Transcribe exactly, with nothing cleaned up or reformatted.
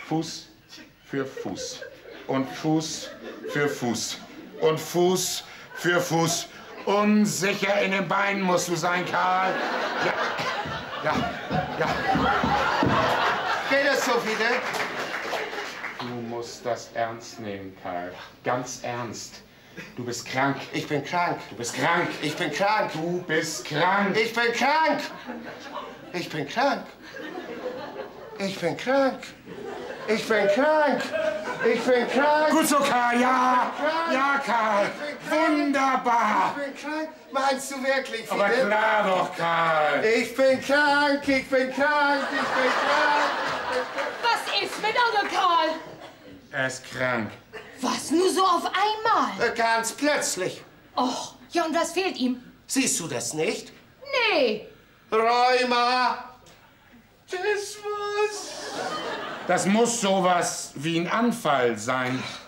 Fuß für Fuß. Und Fuß für Fuß. Und Fuß für Fuß. Unsicher in den Beinen musst du sein, Karl. Ja, ja, ja. Geht das so wieder? Du musst das ernst nehmen, Karl. Ganz ernst. Du bist krank. Ich bin krank. Du bist krank. Ich bin krank. Du bist krank. Ich bin krank. Ich bin krank. Ich bin krank. Ich bin krank. Ich bin krank. Gut so, Karl, ja. Ja, Karl. Wunderbar. Ich bin krank. Meinst du wirklich, Fidel? Aber klar doch, Karl. Ich bin krank. Ich bin krank. Ich bin krank. Was ist mit Onkel Karl? Er ist krank. Was, nur so auf einmal? Ganz plötzlich. Och, ja, und was fehlt ihm? Siehst du das nicht? Nee. Rheuma. Das muss. Das muss sowas wie ein Anfall sein.